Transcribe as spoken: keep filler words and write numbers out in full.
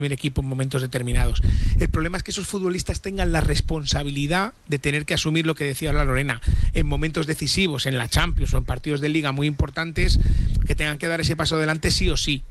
primer equipo en momentos determinados. El problema es que esos futbolistas tengan la responsabilidad de tener que asumir lo que decía la Lorena, en momentos decisivos, en la Champions o en partidos de Liga muy importantes, que tengan que dar ese paso adelante sí o sí.